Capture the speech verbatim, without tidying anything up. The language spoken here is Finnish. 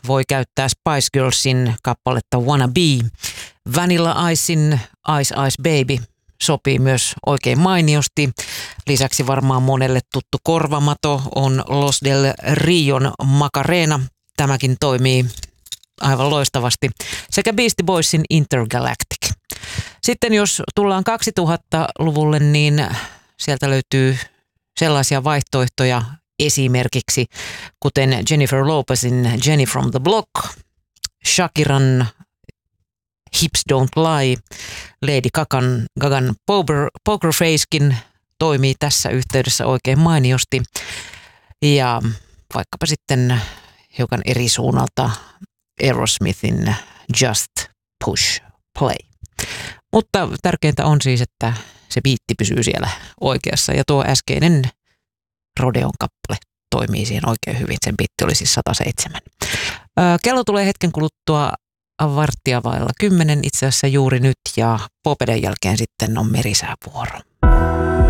voi käyttää Spice Girlsin kappaletta Wanna Be. Vanilla Icein Ice Ice Baby sopii myös oikein mainiosti. Lisäksi varmaan monelle tuttu korvamato on Los del Rion Macarena. Tämäkin toimii aivan loistavasti. Sekä Beastie Boysin Intergalactic. Sitten jos tullaan kaksituhattaluvulle, niin sieltä löytyy sellaisia vaihtoehtoja esimerkiksi, kuten Jennifer Lopezin Jenny from the Block, Shakiran Hips Don't Lie, Lady Gagan, Gagan Poker, Poker Facekin toimii tässä yhteydessä oikein mainiosti. Ja vaikkapa sitten hiukan eri suunnalta Aerosmithin Just Push Play. Mutta tärkeintä on siis, että se biitti pysyy siellä oikeassa. Ja tuo äskeinen Rodeon kappale toimii siihen oikein hyvin. Sen biitti oli siis sata seitsemän. Kello tulee hetken kuluttua varttia vailla kymmenen itse asiassa juuri nyt. Ja Popeden jälkeen sitten on merisäävuoro.